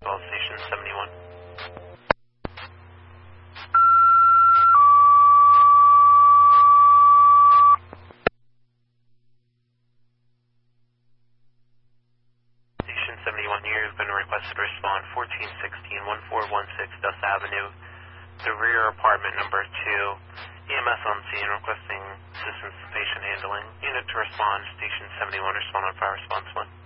Call Station 71. Station 71 here has been requested to respond 1416-1416 Dust Avenue, the rear apartment number 2. EMS on scene requesting assistance to patient handling. Unit to respond, Station 71, respond on fire response 1.